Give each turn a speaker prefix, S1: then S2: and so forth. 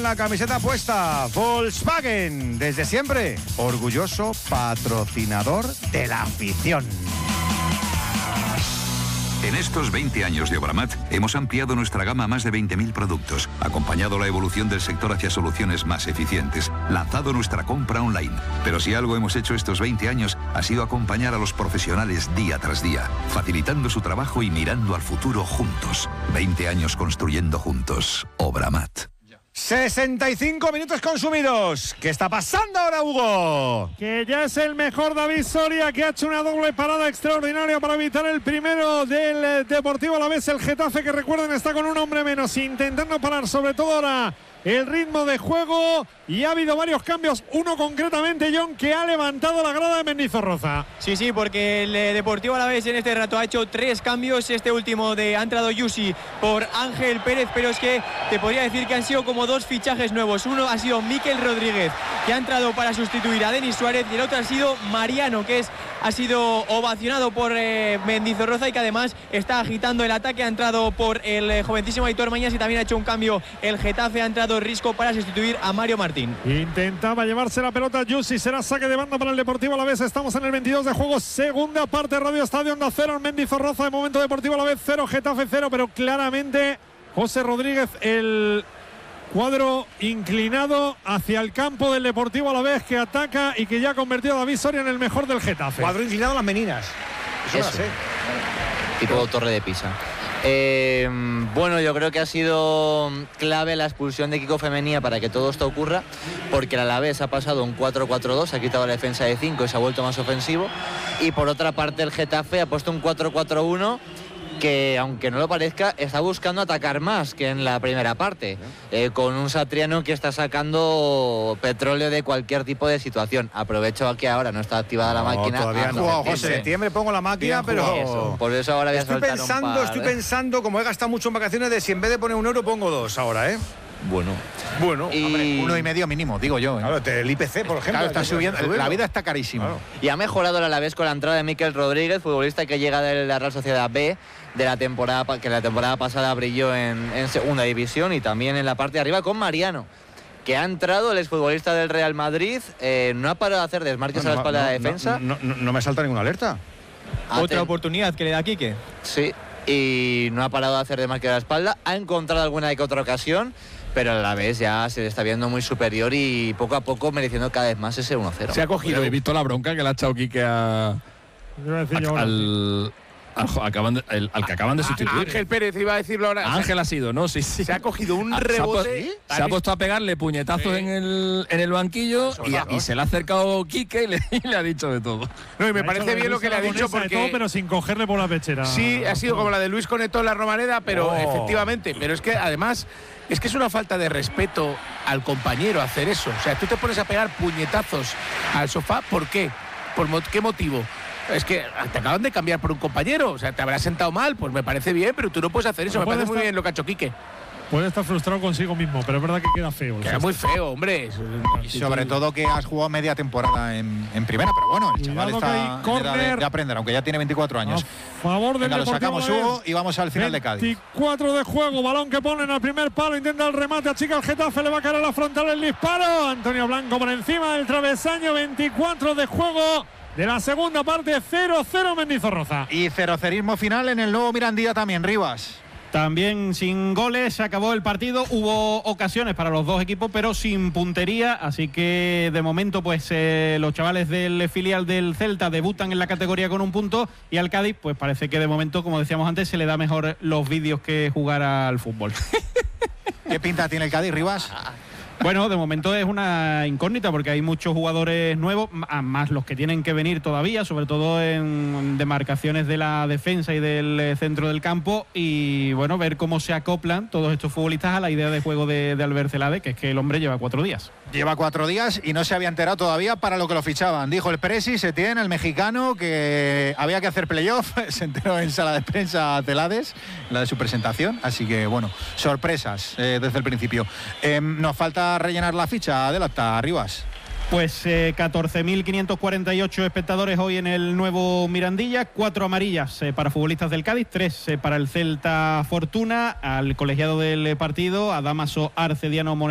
S1: La camiseta puesta, Volkswagen, desde siempre, orgulloso patrocinador de la afición.
S2: En estos 20 años de Obramat hemos ampliado nuestra gama a más de 20.000 productos, acompañado la evolución del sector hacia soluciones más eficientes, lanzado nuestra compra online. Pero si algo hemos hecho estos 20 años ha sido acompañar a los profesionales día tras día, facilitando su trabajo y mirando al futuro juntos. 20 años construyendo juntos. Obramat.
S1: 65 minutos consumidos. ¿Qué está pasando ahora, Hugo?
S3: Que ya es el mejor David Soria, que ha hecho una doble parada extraordinaria para evitar el primero del Deportivo Alavés. El Getafe, que recuerden, está con un hombre menos, intentando parar sobre todo ahora el ritmo de juego, y ha habido varios cambios, uno concretamente, John, que ha levantado la grada de Mendizorroza.
S4: Sí, porque el Deportivo Alavés en este rato ha hecho 3 cambios. Este último ha entrado Yusi por Ángel Pérez, pero es que te podría decir que han sido como 2 fichajes nuevos. Uno ha sido Mikel Rodríguez, que ha entrado para sustituir a Denis Suárez, y el otro ha sido Mariano, que ha sido ovacionado por Mendizorroza y que además está agitando el ataque. Ha entrado por el jovencísimo Aitor Mañas, y también ha hecho un cambio el Getafe, ha entrado Risco para sustituir a Mario Martín.
S3: Intentaba llevarse la pelota Yusi, será saque de banda para el Deportivo Alavés. Estamos en el 22 de juego, segunda parte, Radio Estadio Onda 0 en Mendizorroza. De momento Deportivo Alavés 0, Getafe 0, pero claramente José Rodríguez, el cuadro inclinado hacia el campo del Deportivo Alavés, que ataca y que ya ha convertido a David Soria en el mejor del Getafe.
S1: Cuadro inclinado a las meninas. Eso.
S5: Tipo Torre de Pisa. Bueno, yo creo que ha sido clave la expulsión de Kiko Femenía para que todo esto ocurra, porque el Alavés ha pasado un 4-4-2, ha quitado la defensa de 5 y se ha vuelto más ofensivo, y por otra parte el Getafe ha puesto un 4-4-1 que, aunque no lo parezca, está buscando atacar más que en la primera parte, con un Satriano que está sacando petróleo de cualquier tipo de situación. Aprovecho que ahora no está activada la máquina.
S1: Todavía no. En septiembre pongo la máquina, pero
S5: por eso ahora voy a soltar un par,
S1: estoy pensando, como he gastado mucho en vacaciones, de si en vez de poner 1 euro pongo 2 ahora,
S5: Bueno,
S1: y...
S6: hombre, 1,5 mínimo, digo yo.
S1: Claro, el IPC, por ejemplo.
S6: Claro, está subiendo, la vida está carísima.
S1: Claro.
S5: Y ha mejorado el Alavés con la entrada de Mikel Rodríguez, futbolista que llega de la Real Sociedad B, de la temporada, que la temporada pasada brilló en segunda división, y también en la parte de arriba con Mariano, que ha entrado, el exfutbolista del Real Madrid, no ha parado de hacer desmarques a la espalda de la defensa.
S1: No me salta ninguna alerta.
S4: Otra oportunidad que le da Quique.
S5: Sí, y no ha parado de hacer desmarques a la espalda, ha encontrado alguna que otra ocasión, pero a la vez ya se le está viendo muy superior y poco a poco mereciendo cada vez más ese 1-0.
S7: Se ha cogido. He visto la bronca que le ha echado Quique al que acaban de sustituir.
S8: Ángel Pérez, iba a decirlo ahora.
S7: Ángel ha sido, ¿no? Sí.
S8: Se ha cogido un rebote.
S7: Se ha puesto a pegarle puñetazos en el banquillo y se le ha acercado Quique y le ha dicho de todo.
S8: No, y me parece bien lo que le ha dicho, porque
S3: todo, pero sin cogerle por la pechera.
S8: Sí, ha sido como la de Luis Conetó en la Romareda, pero efectivamente. Pero es que además es una falta de respeto al compañero hacer eso. O sea, tú te pones a pegar puñetazos al sofá, ¿por qué? ¿Por qué motivo? Es que te acaban de cambiar por un compañero, o sea, te habrás sentado mal, pues me parece bien, pero tú no puedes hacer eso, me parece muy bien lo que ha hecho Quique.
S3: Puede estar frustrado consigo mismo, pero es verdad que queda feo.
S8: Queda muy feo, hombre.
S6: Y sobre todo que has jugado media temporada en primera, pero bueno, el chaval está en edad de aprender, aunque ya tiene 24 años.
S3: A favor del
S6: Deportivo. Lo sacamos, Hugo, y vamos al final de Cádiz.
S3: 24 de juego, balón que ponen al primer palo, intenta el remate, achica el Getafe, le va a caer a la frontal el disparo. Antonio Blanco por encima del travesaño, 24 de juego de la segunda parte, 0-0 Mendizorroza.
S6: Y 0-0ismo final en el nuevo Mirandilla también, Rivas.
S9: También sin goles, se acabó el partido, hubo ocasiones para los dos equipos, pero sin puntería, así que de momento pues los chavales del filial del Celta debutan en la categoría con un punto, y al Cádiz pues parece que de momento, como decíamos antes, se le da mejor los vídeos que jugar al fútbol.
S6: ¿Qué pinta tiene el Cádiz, Rivas?
S9: Bueno, de momento es una incógnita porque hay muchos jugadores nuevos, más los que tienen que venir todavía, sobre todo en demarcaciones de la defensa y del centro del campo, y bueno, ver cómo se acoplan todos estos futbolistas a la idea de juego de Albert Celade, que es que el hombre lleva 4 días.
S6: Lleva 4 días y no se había enterado todavía para lo que lo fichaban. Dijo el Presi, Setién, el mexicano, que había que hacer playoff. Se enteró en sala de prensa Celades, la de su presentación. Así que, bueno, sorpresas desde el principio. Nos falta rellenar la ficha. Adelanta, Rivas.
S9: Pues 14.548 espectadores hoy en el nuevo Mirandilla, 4 amarillas para futbolistas del Cádiz, 3 para el Celta Fortuna, al colegiado del partido, a Dámaso Arce, Diano